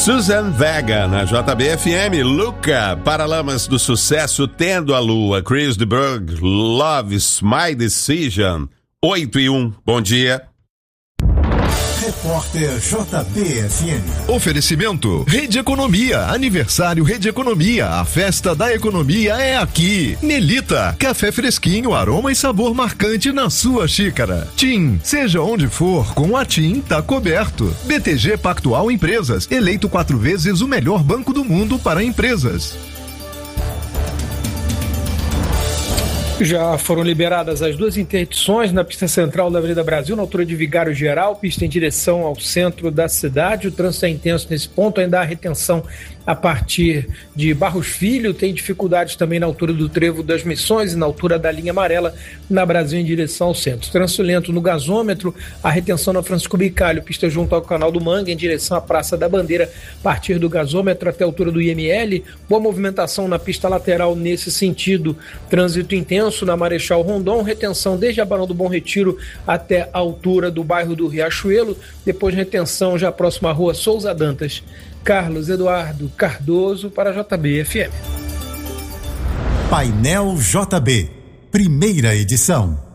Susan Vega na JBFM, Luca, Paralamas do Sucesso, Tendo a Lua, Chris de Burgh, Love's My Decision, 8:01, bom dia. Repórter JBFM. Oferecimento Rede Economia, aniversário Rede Economia, a festa da economia é aqui. Nelita, café fresquinho, aroma e sabor marcante na sua xícara. TIM, seja onde for, com a TIM tá coberto. BTG Pactual Empresas, eleito 4 vezes o melhor banco do mundo para empresas. Já foram liberadas as 2 interdições na pista central da Avenida Brasil, na altura de Vigário Geral, pista em direção ao centro da cidade. O trânsito é intenso nesse ponto, ainda há retenção a partir de Barros Filho, tem dificuldades também na altura do Trevo das Missões e na altura da linha amarela na Brasil em direção ao centro. Trânsito lento no gasômetro, a retenção na Francisco Bicalho, pista junto ao Canal do Mangue, em direção à Praça da Bandeira, a partir do gasômetro até a altura do IML. Boa movimentação na pista lateral nesse sentido, trânsito intenso na Marechal Rondon, retenção desde a Barão do Bom Retiro até a altura do bairro do Riachuelo, depois retenção já próximo à rua Souza Dantas. Carlos Eduardo Cardoso para a JBFM. Painel JB, primeira edição.